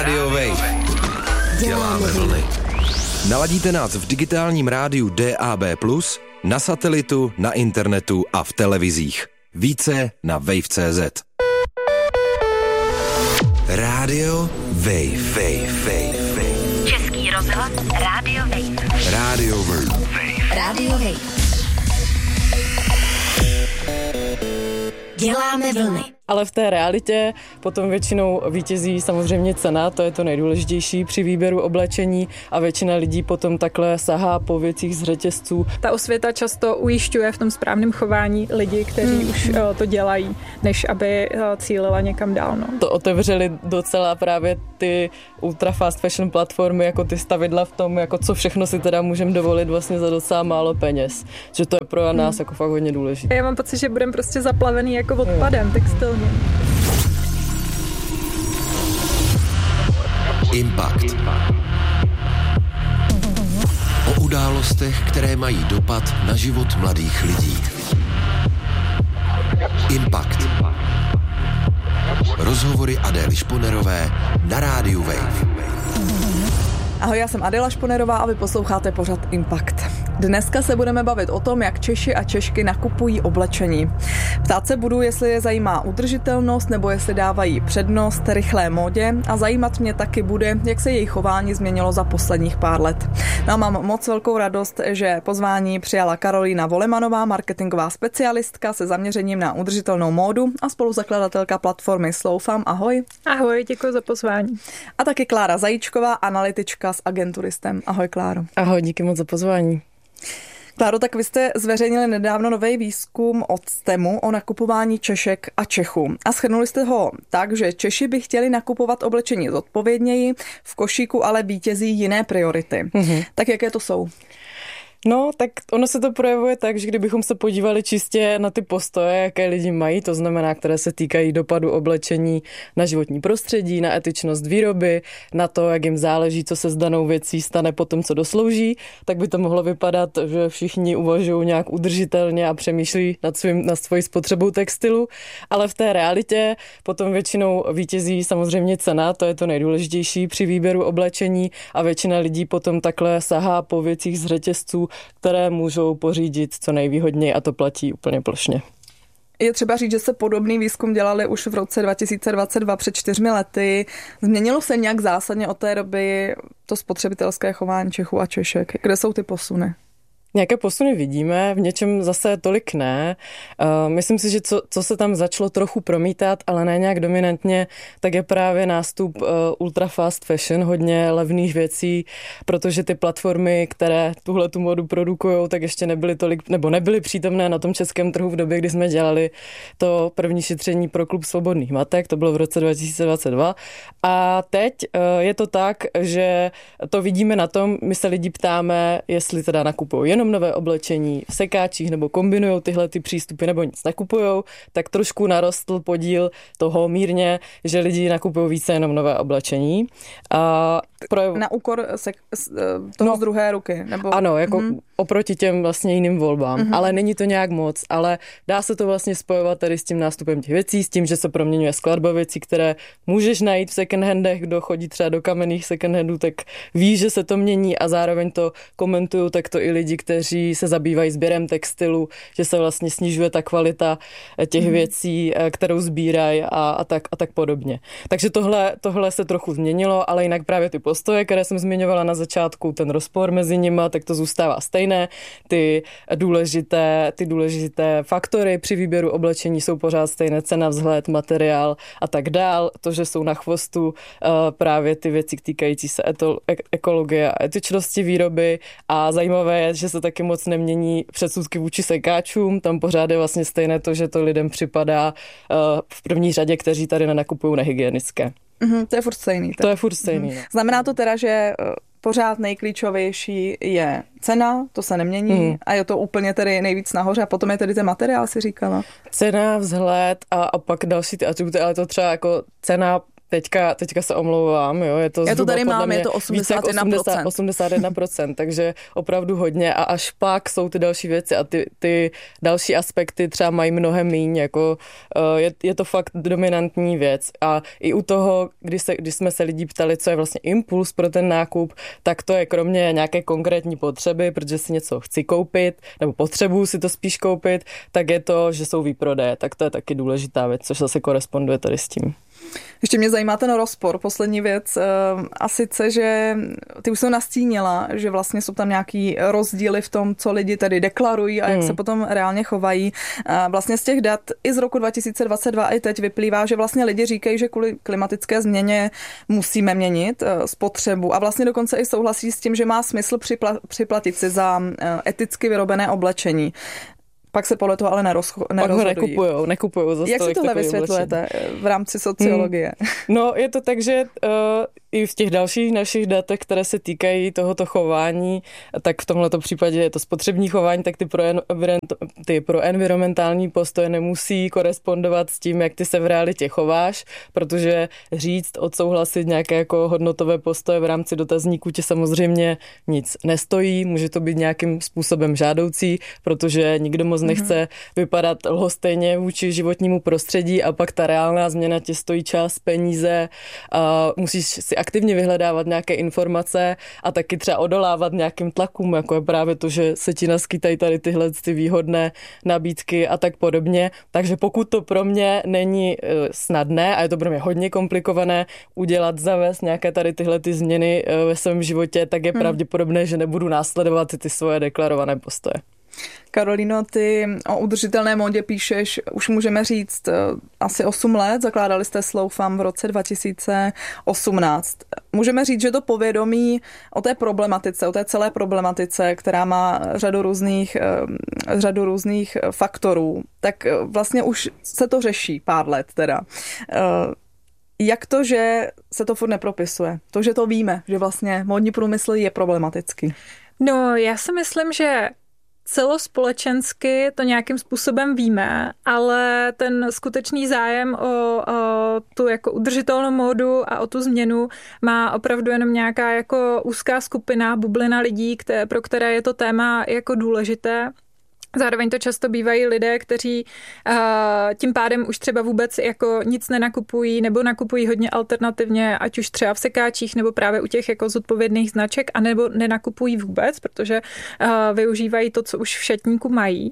Radio Wave. Děláme vlny. Naladíte nás v digitálním rádiu DAB+, na satelitu, na internetu a v televizích. Více na wave.cz. Radio Wave. Český rozhlas Radio Wave. Radio Wave. Radio Wave. Děláme vlny. Ale v té realitě potom většinou vítězí samozřejmě cena, to je to nejdůležitější při výběru oblečení a většina lidí potom takhle sahá po věcích z řetězců. Ta osvěta často ujišťuje v tom správném chování lidi, kteří už to dělají, než aby cílila někam dál. No. To otevřeli docela právě ty ultra fast fashion platformy, jako ty stavidla v tom, jako co všechno si teda můžeme dovolit vlastně za docela málo peněz. Že to je pro nás jako fakt hodně důležité. Já mám pocit, že budeme prostě zaplavený jako odpadem textilně. Impact. O událostech, které mají dopad na život mladých lidí. Impact. Rozhovory Adély Šponerové na rádiu Wave. Ahoj, já jsem Adéla Šponerová a vy posloucháte pořad Impact. Dneska se budeme bavit o tom, jak Češi a Češky nakupují oblečení. Ptát se budu, jestli je zajímá udržitelnost nebo jestli dávají přednost rychlé módě a zajímat mě taky bude, jak se jejich chování změnilo za posledních pár let. No a mám moc velkou radost, že pozvání přijala Karolína Volemanová, marketingová specialistka se zaměřením na udržitelnou módu a spoluzakladatelka platformy Slowfam. Ahoj. Ahoj, děkuji za pozvání. A taky Klára Zajíčková, analytička s Agenturistem. Ahoj, Kláro. Ahoj, díky moc za pozvání. Kláro, tak vy jste zveřejnili nedávno nový výzkum od STEMu o nakupování Češek a Čechů. A shrnuli jste ho tak, že Češi by chtěli nakupovat oblečení zodpovědněji, v košíku ale vítězí jiné priority. Tak jaké to jsou? No, tak ono se to projevuje tak, že kdybychom se podívali čistě na ty postoje, jaké lidi mají, to znamená, které se týkají dopadu oblečení na životní prostředí, na etičnost výroby, na to, jak jim záleží, co se s danou věcí stane po tom, co doslouží, tak by to mohlo vypadat, že všichni uvažují nějak udržitelně a přemýšlí nad svojí spotřebou textilu, ale v té realitě potom většinou vítězí samozřejmě cena, to je to nejdůležitější při výběru oblečení a většina lidí potom takhle sahá po věcích z řetězců, které můžou pořídit co nejvýhodněji a to platí úplně plošně. Je třeba říct, že se podobný výzkum dělali už v roce 2022 před 4 lety. Změnilo se nějak zásadně od té doby to spotřebitelské chování Čechů a Češek? Kde jsou ty posuny? Nějaké posuny vidíme, v něčem zase tolik ne. Myslím si, že co se tam začalo trochu promítat, ale ne nějak dominantně, tak je právě nástup ultra fast fashion, hodně levných věcí, protože ty platformy, které tuhletu modu produkujou, tak ještě nebyly tolik, nebo nebyly přítomné na tom českém trhu v době, kdy jsme dělali to první šetření pro Klub svobodných matek, to bylo v roce 2022. A teď je to tak, že to vidíme na tom, my se lidi ptáme, jestli teda nakupují jenom nové oblečení v sekáčích nebo kombinujou tyhle ty přístupy nebo nic nekupujou, tak trošku narostl podíl toho mírně, že lidi nakupují více jenom nové oblečení. Na úkor toho z druhé ruky? Nebo... Ano, jako oproti těm vlastně jiným volbám, ale není to nějak moc, ale dá se to vlastně spojovat tady s tím nástupem těch věcí, s tím, že se proměňuje skladba věcí, které můžeš najít v second handech, kdo chodí třeba do kamenných second handů, tak ví, že se to mění a zároveň to komentují takto i lidi, kteří se zabývají sběrem textilu, že se vlastně snižuje ta kvalita těch věcí, kterou sbírají a tak podobně. Takže tohle se trochu změnilo, ale jinak právě ty postoje, které jsem zmiňovala na začátku, ten rozpor mezi nima, tak to zůstává stejné. Ty důležité faktory při výběru oblečení jsou pořád stejné, cena, vzhled, materiál a tak dál. To, že jsou na chvostu právě ty věci týkající se ekologie a etičnosti výroby a zajímavé je, že se taky moc nemění předsudky vůči sekáčům. Tam pořád je vlastně stejné to, že to lidem připadá v první řadě, kteří tady nenakupují nehygienické. To je furt stejný. To je furt stejný. No. Znamená to teda, že pořád nejklíčovější je cena, to se nemění a je to úplně tedy nejvíc nahoře a potom je tedy ten materiál, si říkala. Cena, vzhled a pak další ty atributy, ale to třeba jako cena Teďka se omlouvám, jo, je to já to tady mám, je to 81%. 81%, takže opravdu hodně a až pak jsou ty další věci a ty další aspekty třeba mají mnohem míň, jako je to fakt dominantní věc a i u toho, když jsme se lidí ptali, co je vlastně impuls pro ten nákup, tak to je kromě nějaké konkrétní potřeby, protože si něco chci koupit, nebo potřebuji si to spíš koupit, tak je to, že jsou výprodeje, tak to je taky důležitá věc, což zase koresponduje tady s tím. Ještě mě zajímá ten rozpor, poslední věc, a sice, že ty už jsem nastínila, že vlastně jsou tam nějaký rozdíly v tom, co lidi tady deklarují a jak se potom reálně chovají. Vlastně z těch dat i z roku 2022 i teď vyplývá, že vlastně lidi říkají, že kvůli klimatické změně musíme měnit spotřebu a vlastně dokonce i souhlasí s tím, že má smysl připlatit si za eticky vyrobené oblečení. Pak se podle toho ale nerozhodují. Nekupujou za Jak si tohle vysvětlujete v rámci sociologie? No, je to tak, že i v těch dalších našich datech, které se týkají tohoto chování, tak v tomhleto případě je to spotřební chování, tak ty pro environmentální postoje nemusí korespondovat s tím, jak ty se v realitě chováš, protože říct, odsouhlasit nějaké jako hodnotové postoje v rámci dotazníku tě samozřejmě nic nestojí, může to být nějakým způsobem žádoucí, protože nikdo moc nechce vypadat lhostejně vůči životnímu prostředí a pak ta reálná změna tě stojí čas, peníze, a musíš si aktivně vyhledávat nějaké informace a taky třeba odolávat nějakým tlakům, jako je právě to, že se ti naskytají tady tyhle ty výhodné nabídky a tak podobně. Takže pokud to pro mě není snadné a je to pro mě hodně komplikované udělat, zavést nějaké tady tyhle ty změny ve svém životě, tak je pravděpodobné, že nebudu následovat ty svoje deklarované postoje. Karolíno, ty o udržitelné módě píšeš, už můžeme říct, asi 8 let, zakládali jste Slowfam v roce 2018. Můžeme říct, že to povědomí o té problematice, o té celé problematice, která má řadu různých faktorů, tak vlastně už se to řeší pár let teda. Jak to, že se to furt nepropisuje? To, že to víme, že vlastně módní průmysl je problematický. No, já si myslím, že celospolečensky to nějakým způsobem víme, ale ten skutečný zájem o tu jako udržitelnou módu a o tu změnu má opravdu jenom nějaká jako úzká skupina, bublina lidí, pro které je to téma jako důležité. Zároveň to často bývají lidé, kteří tím pádem už třeba vůbec jako nic nenakupují nebo nakupují hodně alternativně, ať už třeba v sekáčích nebo právě u těch jako zodpovědných značek, anebo nenakupují vůbec, protože využívají to, co už v šatníku mají.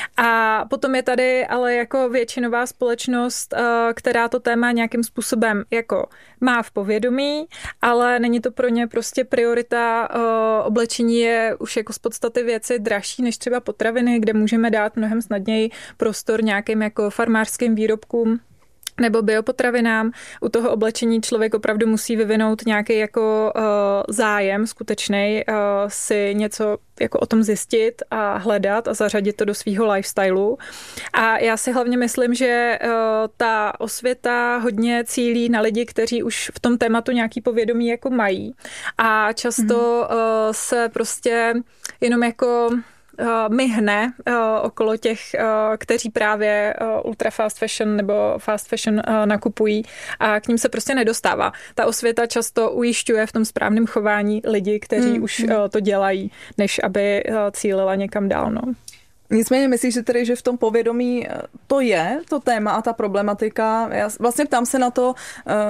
A potom je tady ale jako většinová společnost, která to téma nějakým způsobem jako má v povědomí, ale není to pro ně prostě priorita. Oblečení je už jako z podstaty věci dražší než třeba potraviny, kde můžeme dát mnohem snadněji prostor nějakým jako farmářským výrobkům nebo biopotravinám. U toho oblečení člověk opravdu musí vyvinout nějaký jako zájem skutečnej, si něco jako o tom zjistit a hledat a zařadit to do svýho lifestylu. A já si hlavně myslím, že ta osvěta hodně cílí na lidi, kteří už v tom tématu nějaký povědomí jako mají. A často se prostě jenom jako myhne okolo těch, kteří právě ultra fast fashion nebo fast fashion nakupují a k ním se prostě nedostává. Ta osvěta často ujišťuje v tom správném chování lidi, kteří už to dělají, než aby cílila někam dál. No. Nicméně myslíš si tedy, že v tom povědomí to je, to téma a ta problematika? Já vlastně ptám se na to,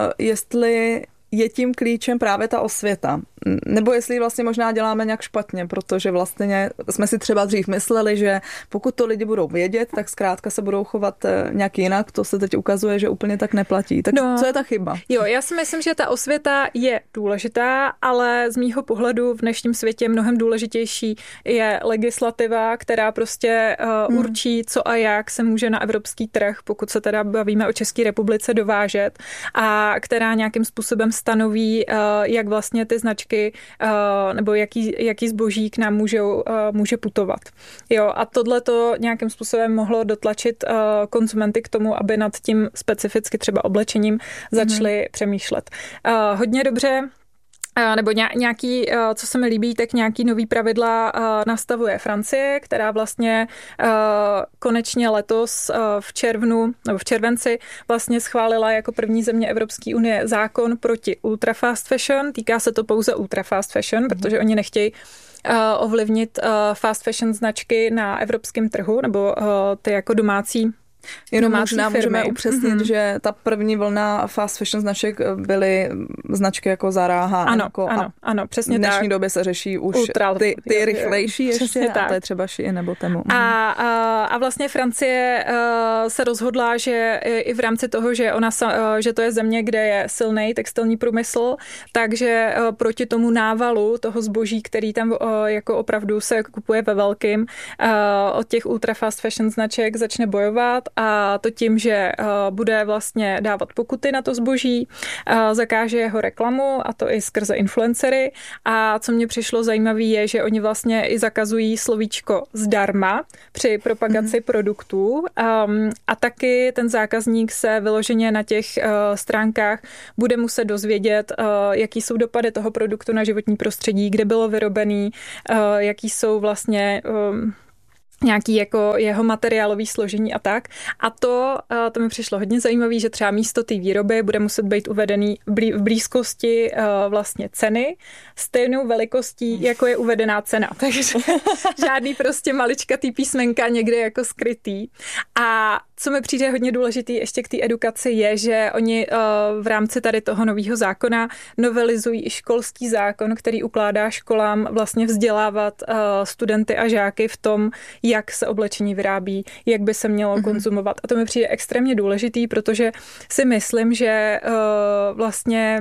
jestli je tím klíčem právě ta osvěta. Nebo jestli vlastně možná děláme nějak špatně, protože vlastně jsme si třeba dřív mysleli, že pokud to lidi budou vědět, tak zkrátka se budou chovat nějak jinak. To se teď ukazuje, že úplně tak neplatí. Tak co je ta chyba? Jo, já si myslím, že ta osvěta je důležitá, ale z mýho pohledu v dnešním světě mnohem důležitější je legislativa, která prostě určí, co a jak se může na evropský trh, pokud se teda bavíme o České republice, dovážet a která nějakým způsobem stanoví, jak vlastně ty značky nebo jaký zboží k nám může putovat. Jo, a tohle to nějakým způsobem mohlo dotlačit konzumenty k tomu, aby nad tím specificky třeba oblečením začali přemýšlet. Hodně dobře nebo nějaký, co se mi líbí, tak nějaký nový pravidla nastavuje Francie, která vlastně konečně letos v červnu nebo v červenci vlastně schválila jako první země Evropské unie zákon proti ultra fast fashion. Týká se to pouze ultra fast fashion, protože oni nechtějí ovlivnit fast fashion značky na evropském trhu nebo ty jako domácí. Jenom možná můžeme upřesnit, že ta první vlna fast fashion značek byly značky jako Zara, H&M. Ano, přesně tak. V dnešní době se řeší už ty rychlejší ještě, a to je třeba Shein nebo Temu. A vlastně Francie se rozhodla, že i v rámci toho, že to je země, kde je silný textilní průmysl, takže proti tomu návalu toho zboží, který tam jako opravdu se kupuje ve velkým, od těch ultra fast fashion značek začne bojovat. A to tím, že bude vlastně dávat pokuty na to zboží, zakáže jeho reklamu, a to i skrze influencery. A co mně přišlo zajímavé je, že oni vlastně i zakazují slovíčko zdarma při propagaci produktů. A taky ten zákazník se vyloženě na těch stránkách bude muset dozvědět, jaký jsou dopady toho produktu na životní prostředí, kde bylo vyrobený, jaký jsou vlastně nějaký jako jeho materiálový složení a tak. A to mi přišlo hodně zajímavé, že třeba místo té výroby bude muset být uvedený v blízkosti vlastně ceny stejnou velikostí, jako je uvedená cena. Takže žádný prostě maličkatý písmenka někde jako skrytý. A co mi přijde hodně důležitý ještě k té edukaci je, že oni v rámci tady toho nového zákona novelizují i školský zákon, který ukládá školám vlastně vzdělávat studenty a žáky v tom, jak se oblečení vyrábí, jak by se mělo konzumovat. A to mi přijde extrémně důležitý, protože si myslím, že vlastně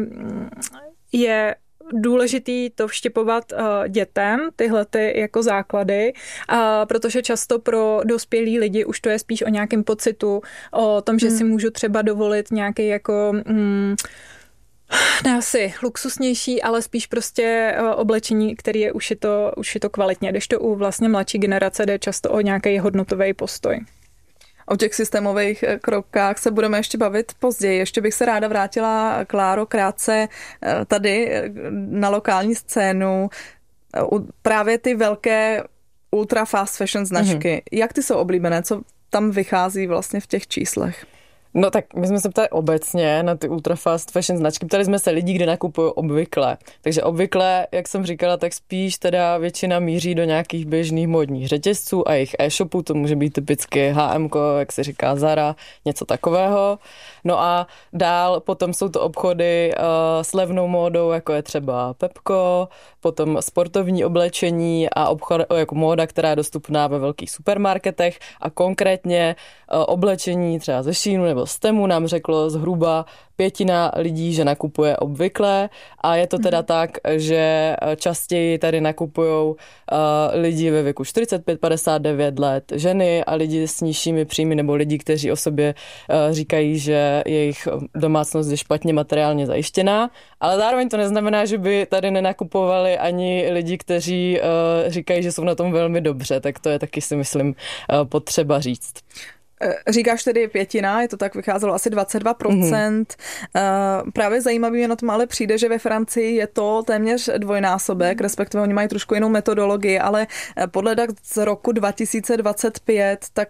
je důležitý to vštěpovat dětem, tyhle ty jako základy, protože často pro dospělí lidi už to je spíš o nějakém pocitu, o tom, že si můžu třeba dovolit nějaký jako ne asi luxusnější, ale spíš prostě oblečení, který je ušito kvalitně, když to u vlastně mladší generace jde často o nějaký hodnotový postoj. O těch systémových krokách se budeme ještě bavit později. Ještě bych se ráda vrátila, Kláro, krátce tady na lokální scénu. Právě ty velké ultra fast fashion značky. Jak ty jsou oblíbené? Co tam vychází vlastně v těch číslech? No tak my jsme se ptali obecně na ty ultra fast fashion značky. Ptali jsme se lidí, kde nakupují obvykle. Takže obvykle, jak jsem říkala, tak spíš teda většina míří do nějakých běžných módních řetězců a jejich e-shopů. To může být typicky H&M, jak se říká Zara, něco takového. No a dál potom jsou to obchody s levnou módou, jako je třeba Pepco, potom sportovní oblečení a obchod jako móda, která je dostupná ve velkých supermarketech a konkrétně oblečení třeba ze Sheinu nebo z Temu nám řeklo zhruba 1/5 lidí, že nakupuje obvykle a je to teda tak, že častěji tady nakupujou lidi ve věku 45-59 let, ženy a lidi s nižšími příjmy nebo lidi, kteří o sobě říkají, že jejich domácnost je špatně materiálně zajištěná, ale zároveň to neznamená, že by tady nenakupovali ani lidi, kteří říkají, že jsou na tom velmi dobře, tak to je taky si myslím potřeba říct. Říkáš tedy 1/5, je to tak, vycházelo asi 22%. Právě zajímavý mě na tom ale přijde, že ve Francii je to téměř dvojnásobek, respektive oni mají trošku jinou metodologii, ale podle dat z roku 2025, tak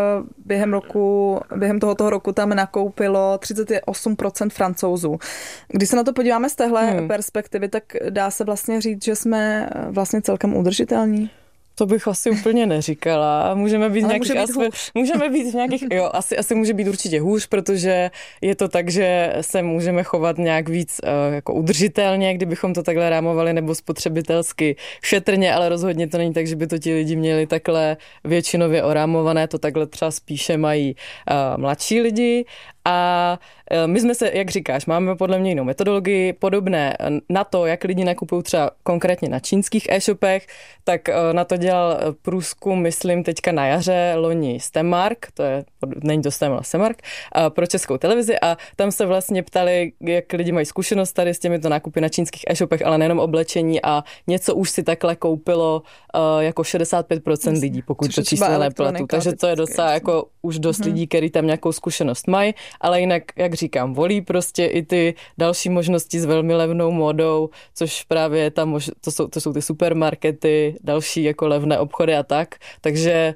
během tohoto roku tam nakoupilo 38% Francouzů. Když se na to podíváme z téhle perspektivy, tak dá se vlastně říct, že jsme vlastně celkem udržitelní. To bych asi úplně neříkala. Můžeme být v nějakých jo, asi může být určitě hůř, protože je to tak, že se můžeme chovat nějak víc jako udržitelně, kdybychom to takhle rámovali, nebo spotřebitelsky šetrně, ale rozhodně to není tak, že by to ti lidi měli takhle většinově orámované, to takhle třeba spíše mají mladší lidi. A my jsme se, jak říkáš, máme podle mě jinou metodologii, podobné na to, jak lidi nakupují třeba konkrétně na čínských e-shopech, tak na to dělal průzkum, myslím, teďka na jaře loni Stemark, není to Stem, ale Stemark, pro Českou televizi a tam se vlastně ptali, jak lidi mají zkušenost tady s těmito nákupy na čínských e-shopech, ale nejenom oblečení a něco už si takhle koupilo jako 65% lidí, pokud to číslo nepletu. Takže to je docela jako už dost lidí, kteří tam nějakou zkušenost mají. ale jinak, jak říkám, volí prostě i ty další možnosti s velmi levnou módou, což právě tam to jsou ty supermarkety, další jako levné obchody a tak, takže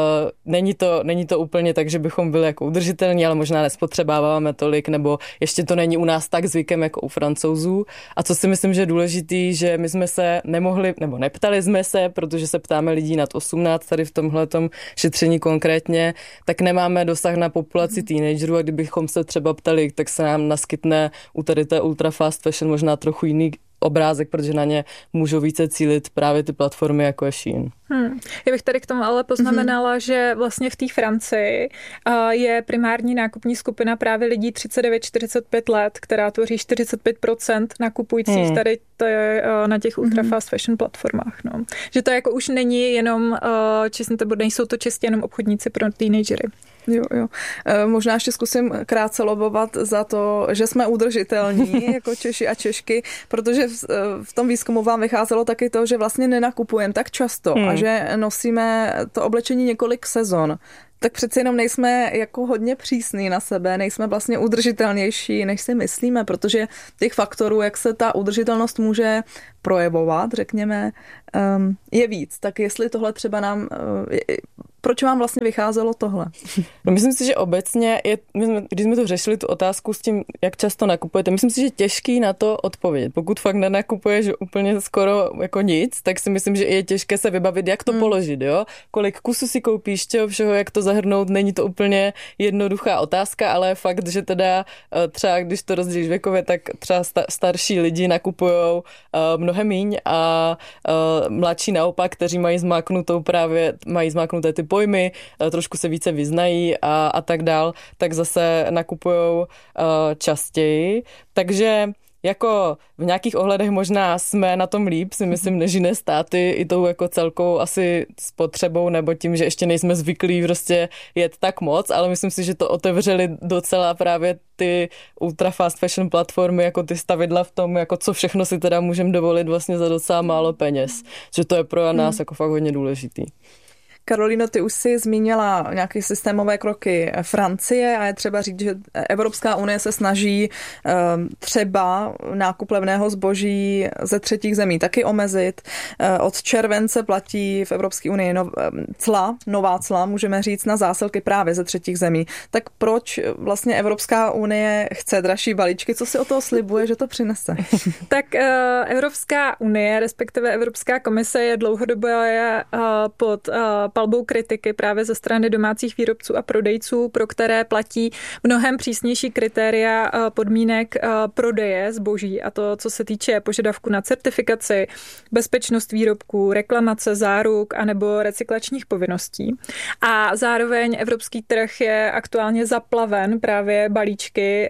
není to úplně tak, že bychom byli jako udržitelní, ale možná nespotřebáváme tolik, nebo ještě to není u nás tak zvykem jako u Francouzů. A co si myslím, že je důležitý, že my jsme se nemohli, nebo neptali jsme se, protože se ptáme lidí nad 18, tady v tomhletom šetření konkrétně, tak nemáme dosah na populaci teenagerů a kdybychom se třeba ptali, tak se nám naskytne u tady té ultra fast fashion možná trochu jiný obrázek, protože na ně můžou více cílit právě ty platformy jako je Shein. Já bych tady k tomu ale poznamenala, že vlastně v té Francii je primární nákupní skupina právě lidí 39-45 let, která tvoří 45% nakupujících tady na těch ultra fast fashion platformách. No. Že to jako už není jenom, nejsou to čistě jenom obchodníci pro teenagery. Jo. Možná ještě zkusím krátce lobovat za to, že jsme udržitelní jako Češi a Češky, protože v tom výzkumu vám vycházelo taky to, že vlastně nenakupujeme tak často a že nosíme to oblečení několik sezon. Tak přeci jenom nejsme jako hodně přísní na sebe, nejsme vlastně udržitelnější, než si myslíme, protože těch faktorů, jak se ta udržitelnost může projevovat, řekněme, je víc. Tak jestli tohle třeba proč vám vlastně vycházelo tohle? No, myslím si, že obecně, když jsme to řešili, tu otázku s tím, jak často nakupujete, myslím si, že je těžký na to odpovědět. Pokud fakt nenakupuješ úplně skoro jako nic, tak si myslím, že je těžké se vybavit, jak to položit, jo? Kolik kusů si koupíš, čeho všeho, jak to zahrnout, není to úplně jednoduchá otázka, ale fakt, že teda třeba, když to rozdělíš věkově, tak třeba starší lidi nakupujou mnohem míň a mladší naopak, kteří mají zmáknuté ty pojmy, trošku se více vyznají a tak dál, tak zase nakupujou častěji. Takže jako v nějakých ohledech možná jsme na tom líp, si myslím, než jiné státy i tou jako celkou asi spotřebou nebo tím, že ještě nejsme zvyklí prostě jet tak moc, ale myslím si, že to otevřeli docela právě ty ultra fast fashion platformy, jako ty stavidla v tom, jako co všechno si teda můžeme dovolit vlastně za docela málo peněz. Že to je pro nás jako fakt hodně důležitý. Karolíno, ty už si zmínila nějaké systémové kroky Francie a je třeba říct, že Evropská unie se snaží třeba nákup levného zboží ze třetích zemí taky omezit. Od července platí v Evropské unii nová cla, můžeme říct, na zásilky právě ze třetích zemí. Tak proč vlastně Evropská unie chce dražší balíčky? Co si o toho slibuje, že to přinese? Tak Evropská unie, respektive Evropská komise je dlouhodobě pod palbou kritiky právě ze strany domácích výrobců a prodejců, pro které platí mnohem přísnější kritéria podmínek prodeje zboží, a to, co se týče požadavku na certifikaci, bezpečnost výrobků, reklamace, záruk anebo recyklačních povinností. A zároveň evropský trh je aktuálně zaplaven právě balíčky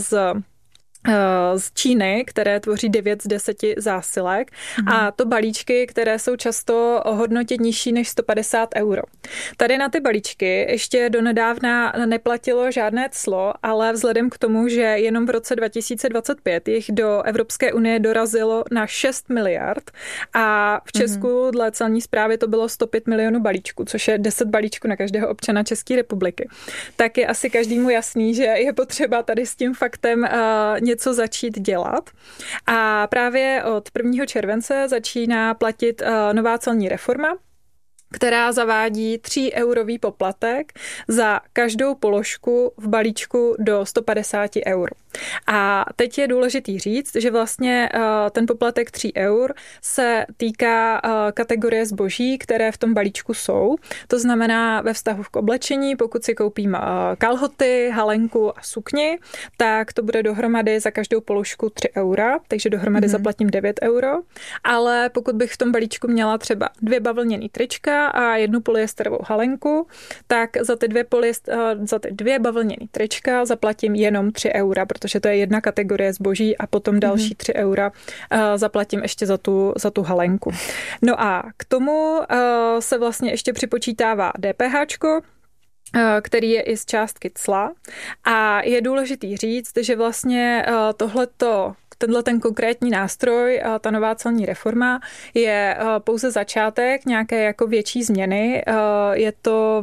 z Číny, které tvoří 9 z 10 zásilek a to balíčky, které jsou často o hodnotě nižší než 150 euro. Tady na ty balíčky ještě donedávna neplatilo žádné clo, ale vzhledem k tomu, že jenom v roce 2025 jich do Evropské unie dorazilo na 6 miliard a v Česku dle celní správy to bylo 105 milionů balíčků, což je 10 balíčků na každého občana České republiky. Tak je asi každému jasný, že je potřeba tady s tím faktem něco začít dělat. A právě od 1. července začíná platit nová celní reforma, která zavádí 3eurový poplatek za každou položku v balíčku do 150 eur. A teď je důležitý říct, že vlastně ten poplatek 3 eur se týká kategorie zboží, které v tom balíčku jsou. To znamená ve vztahu k oblečení, pokud si koupím kalhoty, halenku a sukni, tak to bude dohromady za každou položku 3 eura, takže dohromady zaplatím 9 euro. Ale pokud bych v tom balíčku měla třeba 2 bavlněný trička a 1 polyesterovou halenku, tak za ty 2 bavlněný trička zaplatím jenom 3 eura, protože to je jedna kategorie zboží a potom další 3 eura zaplatím ještě za tu halenku. No a k tomu se vlastně ještě připočítává DPHčko, který je i z částky cla. A je důležitý říct, že vlastně tenhle ten konkrétní nástroj, ta nová celní reforma, je pouze začátek nějaké jako větší změny. Je to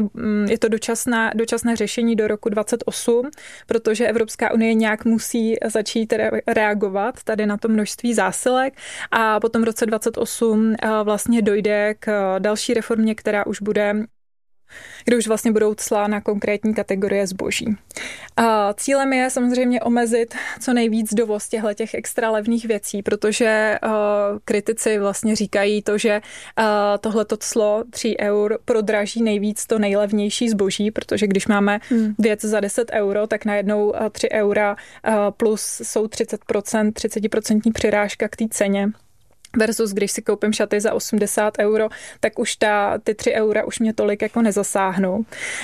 dočasné řešení do roku 2028, protože Evropská unie nějak musí začít reagovat tady na to množství zásilek a potom v roce 2028 vlastně dojde k další reformě, kde už vlastně budou cla na konkrétní kategorie zboží. A cílem je samozřejmě omezit co nejvíc dovoz těch extra levných věcí, protože kritici vlastně říkají to, že tohleto clo 3 eur prodraží nejvíc to nejlevnější zboží, protože když máme věc za 10 euro, tak najednou 3 eura plus jsou 30% přirážka k té ceně. Versus když si koupím šaty za 80 euro, tak už ty 3 eura už mě tolik jako nezasáhnou.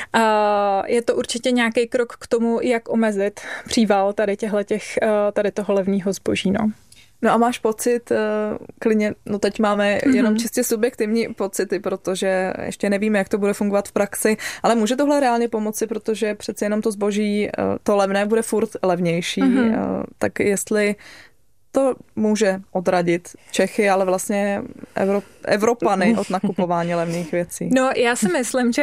Je to určitě nějaký krok k tomu, jak omezit příval tady toho levného zboží. No a máš pocit, klidně, teď máme jenom čistě subjektivní pocity, protože ještě nevíme, jak to bude fungovat v praxi, ale může tohle reálně pomoci, protože přeci jenom to zboží, to levné bude furt levnější, tak jestli to může odradit Čechy, ale vlastně Evropany od nakupování levných věcí. No, já si myslím,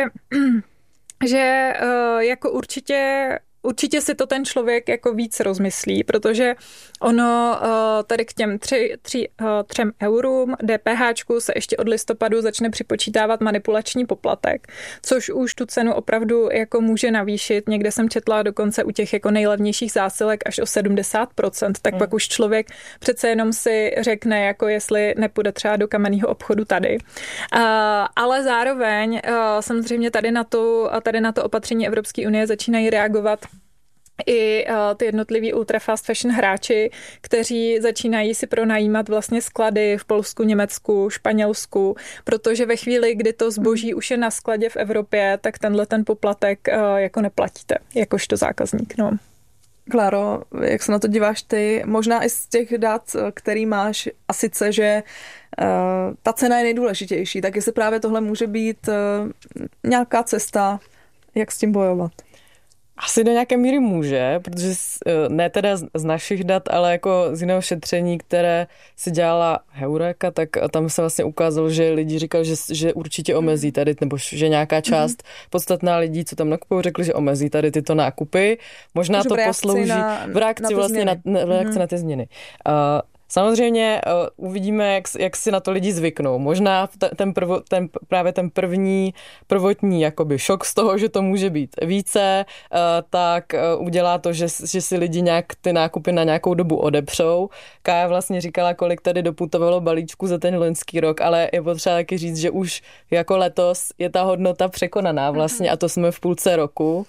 že jako určite si to ten člověk jako víc rozmyslí, protože ono tady k těm 3 eurům DPHčku se ještě od listopadu začne připočítávat manipulační poplatek, což už tu cenu opravdu jako může navýšit. Někde jsem četla dokonce u těch jako nejlevnějších zásilek až o 70%, tak pak už člověk přece jenom si řekne, jako jestli nepůjde třeba do kamenného obchodu tady. Ale zároveň samozřejmě tady na to opatření Evropské unie začínají reagovat i ty jednotliví ultra fast fashion hráči, kteří začínají si pronajímat vlastně sklady v Polsku, Německu, Španělsku, protože ve chvíli, kdy to zboží už je na skladě v Evropě, tak ten poplatek jako neplatíte, jakožto zákazník. No. Kláro, jak se na to díváš ty? Možná i z těch dat, který máš, a sice, že ta cena je nejdůležitější, tak jestli právě tohle může být nějaká cesta, jak s tím bojovat? Asi do nějaké míry může, protože ne teda z našich dat, ale jako z jiného šetření, které si dělala Heureka, tak tam se vlastně ukázalo, že lidi říkali, že určitě omezí tady, nebo že nějaká část podstatná lidí, co tam nakupují, řekli, že omezí tady tyto nákupy. Možná to poslouží v reakci vlastně na ty změny. Samozřejmě uvidíme, jak si na to lidi zvyknou. Možná právě ten prvotní jakoby šok z toho, že to může být více, tak udělá to, že si lidi nějak ty nákupy na nějakou dobu odepřou. Kája vlastně říkala, kolik tady doputovalo balíčku za ten loňský rok, ale je potřeba taky říct, že už jako letos je ta hodnota překonaná vlastně a to jsme v půlce roku.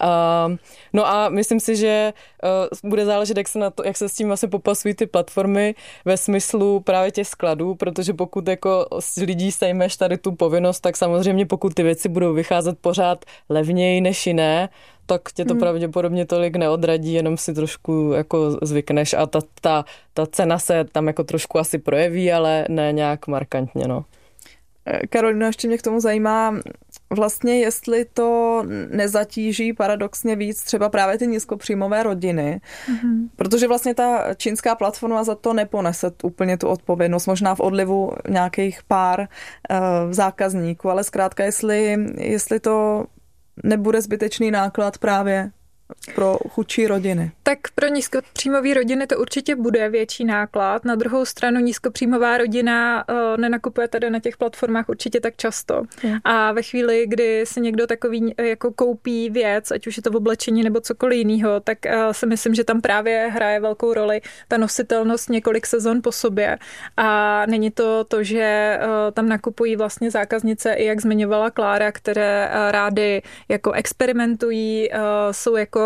No a myslím si, že bude záležet, jak se s tím vlastně popasují ty platformy ve smyslu právě těch skladů, protože pokud jako z lidí sejmeš tady tu povinnost, tak samozřejmě pokud ty věci budou vycházet pořád levněji než jiné, tak tě to pravděpodobně tolik neodradí, jenom si trošku jako zvykneš a ta cena se tam jako trošku asi projeví, ale ne nějak markantně, no. Karolina, ještě mě k tomu zajímá vlastně, jestli to nezatíží paradoxně víc třeba právě ty nízkopříjmové rodiny, protože vlastně ta čínská platforma za to neponese úplně tu odpovědnost, možná v odlivu nějakých pár zákazníků, ale zkrátka, jestli to nebude zbytečný náklad právě pro chudší rodiny. Tak pro nízkopříjmové rodiny to určitě bude větší náklad. Na druhou stranu nízkopříjmová rodina nenakupuje tady na těch platformách určitě tak často. A ve chvíli, kdy si někdo takový jako koupí věc, ať už je to v oblečení nebo cokoliv jiného, tak si myslím, že tam právě hraje velkou roli ta nositelnost několik sezon po sobě. A není to, že tam nakupují vlastně zákaznice, i jak zmiňovala Klára, které rády jako experimentují, jsou jako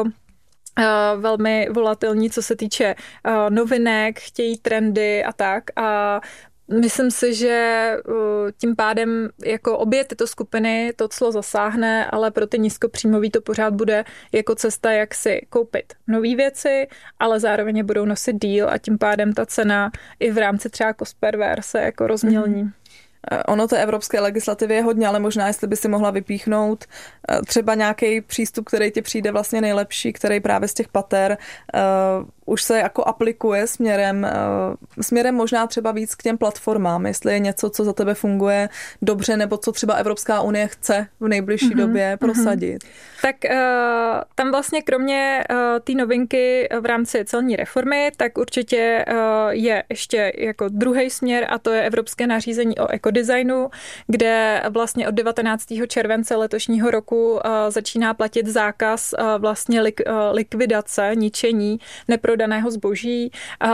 velmi volatilní, co se týče novinek, chtějí trendy a tak. A myslím si, že tím pádem jako obě tyto skupiny to clo zasáhne, ale pro ty nízkopříjmový to pořád bude jako cesta, jak si koupit nové věci, ale zároveň je budou nosit díl a tím pádem ta cena i v rámci třeba cost per wear se jako rozmělní. Ono té evropské legislativy je hodně, ale možná, jestli by si mohla vypíchnout třeba nějaký přístup, který ti přijde vlastně nejlepší, který právě z těch pater už se jako aplikuje směrem možná třeba víc k těm platformám, jestli je něco, co za tebe funguje dobře, nebo co třeba Evropská unie chce v nejbližší době prosadit. Tak tam vlastně kromě té novinky v rámci celní reformy, tak určitě je ještě jako druhý směr a to je Evropské nařízení o ekodesignu, kde vlastně od 19. července letošního roku začíná platit zákaz vlastně likvidace, ničení neprodaného zboží,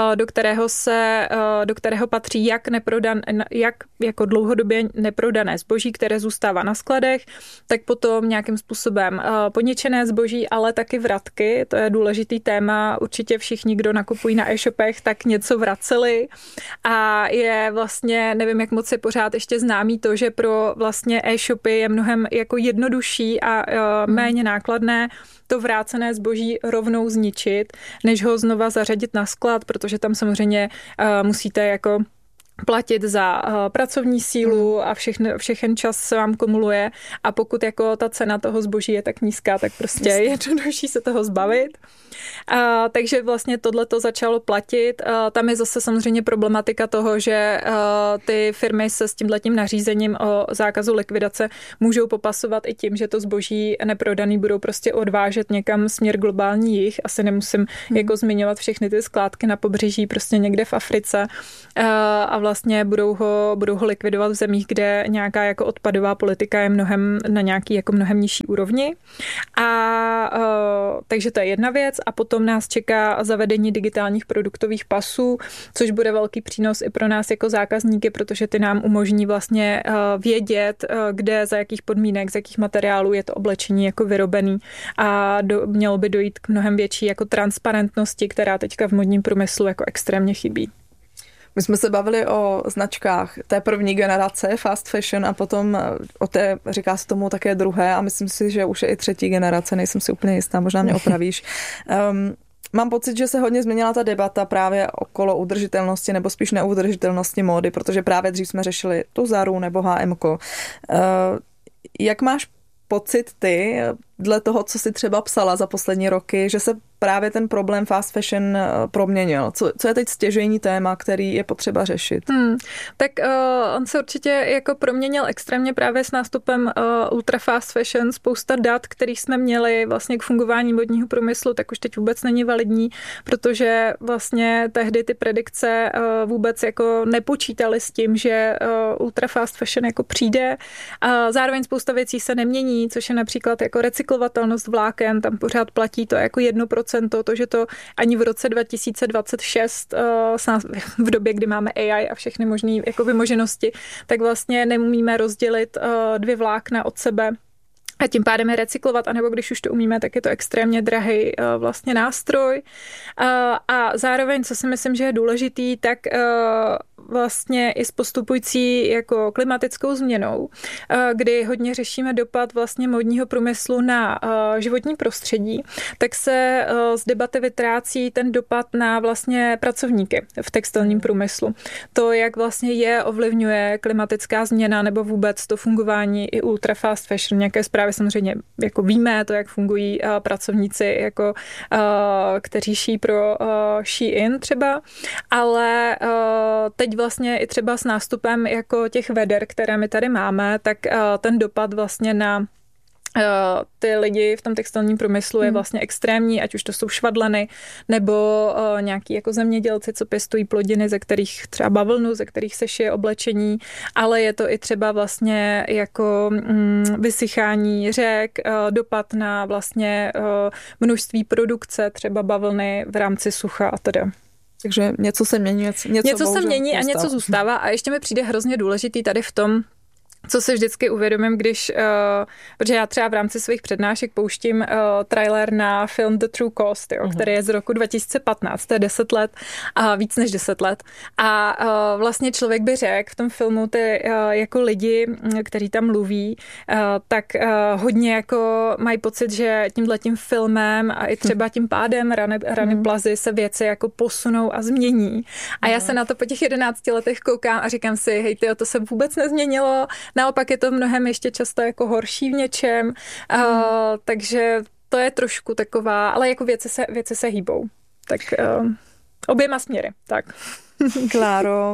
do kterého patří jak jako dlouhodobě neprodané zboží, které zůstává na skladech, tak potom nějakým způsobem poničené zboží, ale taky vratky. To je důležitý téma. Určitě všichni, kdo nakupují na e-shopech, tak něco vraceli. A je vlastně, nevím, jak moc je pořád ještě známý to, že pro vlastně e-shopy je mnohem jako jednodušší a méně nákladné to vrácené zboží rovnou zničit, než ho znova zařadit na sklad, protože tam samozřejmě musíte jako platit za pracovní sílu a všechen čas se vám kumuluje a pokud jako ta cena toho zboží je tak nízká, tak prostě je jednodušší se toho zbavit. Takže vlastně tohleto začalo platit. Tam je zase samozřejmě problematika toho, že ty firmy se s tímhletím nařízením o zákazu likvidace můžou popasovat i tím, že to zboží neprodaný budou prostě odvážet někam směr globální jih. Asi nemusím jako zmiňovat všechny ty skládky na pobřeží prostě někde v Africe a vlastně budou ho likvidovat v zemích, kde nějaká jako odpadová politika je na nějaký jako mnohem nižší úrovni. Takže to je jedna věc a potom nás čeká zavedení digitálních produktových pasů, což bude velký přínos i pro nás jako zákazníky, protože ty nám umožní vlastně vědět, kde, za jakých podmínek, z jakých materiálů je to oblečení jako vyrobený a mělo by dojít k mnohem větší jako transparentnosti, která teďka v modním průmyslu jako extrémně chybí. My jsme se bavili o značkách té první generace fast fashion a potom o té, říká se tomu také druhé a myslím si, že už je i třetí generace, nejsem si úplně jistá, možná mě opravíš. Mám pocit, že se hodně změnila ta debata právě okolo udržitelnosti nebo spíš neudržitelnosti módy, protože právě dřív jsme řešili tu Zaru nebo H&M-ko. Jak máš pocit ty, dle toho, co jsi třeba psala za poslední roky, že se právě ten problém fast fashion proměnil? Co je teď stěžejní téma, který je potřeba řešit? Tak on se určitě jako proměnil extrémně právě s nástupem ultra fast fashion. Spousta dat, kterých jsme měli vlastně k fungování modního průmyslu, tak už teď vůbec není validní, protože vlastně tehdy ty predikce vůbec jako nepočítaly s tím, že ultra fast fashion jako přijde. Zároveň spousta věcí se nemění, což je například jako recyklovatelnost vláken, tam pořád platí to jako 1%, to, že to ani v roce 2026, v době, kdy máme AI a všechny možné jako vymoženosti, tak vlastně neumíme rozdělit dvě vlákna od sebe a tím pádem je recyklovat, anebo když už to umíme, tak je to extrémně drahý vlastně nástroj. A zároveň, co si myslím, že je důležitý, tak vlastně i s postupující jako klimatickou změnou, kdy hodně řešíme dopad vlastně modního průmyslu na životní prostředí, tak se z debaty vytrácí ten dopad na vlastně pracovníky v textilním průmyslu. To, jak vlastně je ovlivňuje klimatická změna nebo vůbec to fungování i ultra fast fashion. Nějaké zprávy samozřejmě jako víme, to, jak fungují pracovníci, jako, kteří šijí pro Shein třeba, ale teď vlastně i třeba s nástupem jako těch veder, které my tady máme, tak ten dopad vlastně na ty lidi v tom textilním průmyslu je vlastně extrémní, ať už to jsou švadleny nebo nějaký jako zemědělci, co pěstují plodiny, ze kterých třeba bavlnu, ze kterých se šije oblečení, ale je to i třeba vlastně jako vysychání řek, dopad na vlastně množství produkce třeba bavlny v rámci sucha a teda. Takže něco se mění, něco se mění a něco zůstává a ještě mi přijde hrozně důležitý tady v tom, co si vždycky uvědomím, protože já třeba v rámci svých přednášek pouštím trailer na film The True Cost, který je z roku 2015, to je 10 let a víc než 10 let. A vlastně člověk by řekl v tom filmu ty jako lidi, kteří tam mluví, tak hodně jako mají pocit, že tímhletím filmem a i třeba tím pádem Rany Plazy se věci jako posunou a změní. A já se na to po těch 11 letech koukám a říkám si, hej tyjo, to se vůbec nezměnilo, naopak je to mnohem ještě často jako horší v něčem, takže to je trošku taková, ale jako věci se hýbou. Tak oběma směry, tak. Kláro,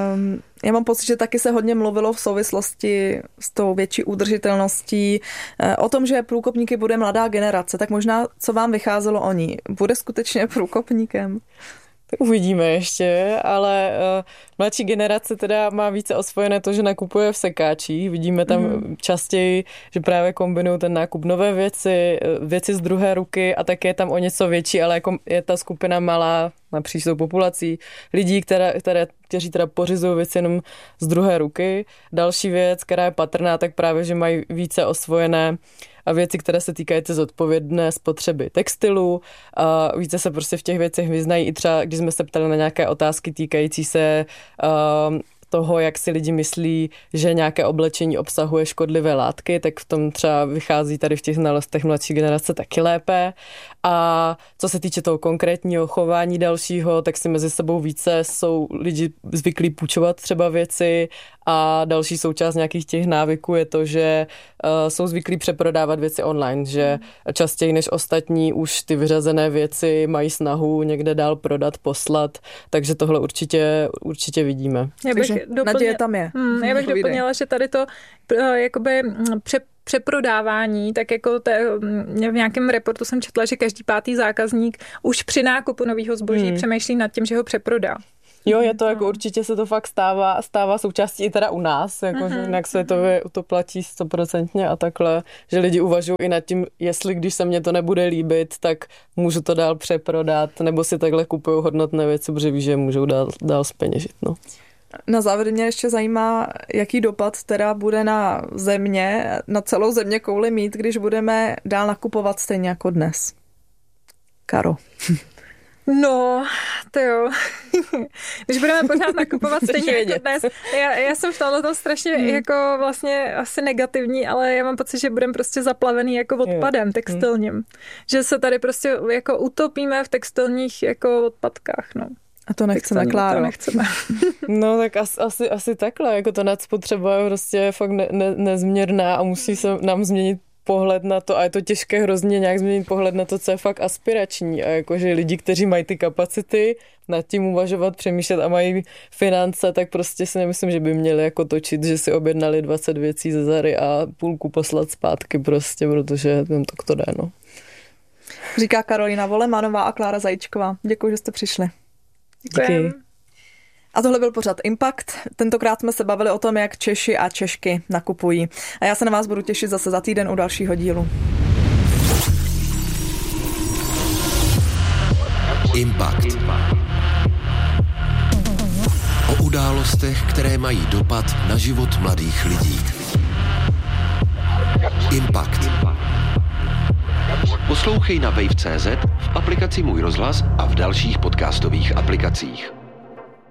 já mám pocit, že taky se hodně mluvilo v souvislosti s tou větší udržitelností o tom, že průkopníky bude mladá generace, tak možná co vám vycházelo o ní? Bude skutečně průkopníkem? Uvidíme ještě, ale mladší generace teda má více osvojené to, že nakupuje v sekáčích. Vidíme tam častěji, že právě kombinují ten nákup nové věci z druhé ruky a také je tam o něco větší, ale jako je ta skupina malá napříč tou populací lidí, kteří teda pořizují věci jenom z druhé ruky. Další věc, která je patrná, tak právě, že mají více osvojené a věci, které se týkají té zodpovědné spotřeby textilu. A více se prostě v těch věcech vyznají i třeba, když jsme se ptali na nějaké otázky týkající se toho, jak si lidi myslí, že nějaké oblečení obsahuje škodlivé látky, tak v tom třeba vychází tady v těch znalostech mladší generace taky lépe. A co se týče toho konkrétního chování dalšího, tak si mezi sebou více jsou lidi zvyklí půjčovat třeba věci a další součást nějakých těch návyků je to, že jsou zvyklí přeprodávat věci online, že častěji než ostatní už ty vyřazené věci mají snahu někde dál prodat, poslat, takže tohle určitě vidíme. Naděje tam je. Já bych doplnila, že tady to jakoby přeprodávání, tak jako v nějakém reportu jsem četla, že každý 5. zákazník už při nákupu nového zboží přemýšlí nad tím, že ho přeprodá. Jo, je to jako určitě se to fakt stává součástí i teda u nás, jako že jinak světově to platí 100% a takhle, že lidi uvažují i nad tím, jestli když se mně to nebude líbit, tak můžu to dál přeprodat, nebo si takhle kupují hodnotné věci, protože ví, že můžou dál zpeněžit, no. Na závěr mě ještě zajímá, jaký dopad teda bude na celou země kouli mít, když budeme dál nakupovat stejně jako dnes. Karo. No, to jo. Když budeme pořád nakupovat stejně jako dnes. Já jsem v tomhle strašně jako vlastně asi negativní, ale já mám pocit, že budeme prostě zaplavený jako odpadem textilním. Že se tady prostě jako utopíme v textilních jako odpadkách, no. A to nechceme, Kláro. To nechceme. No tak asi takhle, jako ta nadspotřeba je prostě fakt nezměrná a musí se nám změnit pohled na to a je to těžké hrozně nějak změnit pohled na to, co je fakt aspirační a jakože lidi, kteří mají ty kapacity nad tím uvažovat, přemýšlet a mají finance, tak prostě si nemyslím, že by měli jako točit, že si objednali 20 věcí ze Zary a půlku poslat zpátky prostě, protože to jde, no. Říká Karolína Volemanová a Klára Zajíčková. Děkuji, že jste přišli. Díky. A tohle byl pořad Impact. Tentokrát jsme se bavili o tom, jak Češi a Češky nakupují. A já se na vás budu těšit zase za týden u dalšího dílu. Impact. O událostech, které mají dopad na život mladých lidí. Impact. Poslouchej na wave.cz, v aplikaci Můj rozhlas a v dalších podcastových aplikacích.